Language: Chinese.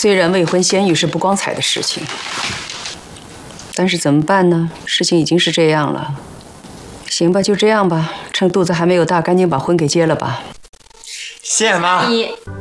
虽然未婚先育是不光彩的事情，但是怎么办呢？事情已经是这样了。行吧，就这样吧，趁肚子还没有大，赶紧把婚给结了吧。 谢谢妈。